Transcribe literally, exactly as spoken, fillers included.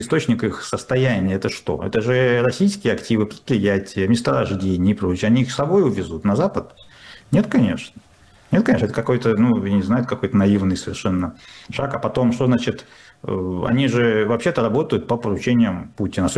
источник их состояния это что? Это же российские активы, предприятия, месторождения и прочее. Они их с собой увезут на Запад? Нет, конечно. Нет, конечно, это какой-то, ну, я не знаю, какой-то наивный совершенно шаг. А потом, что значит, они же вообще-то работают по поручениям Путина.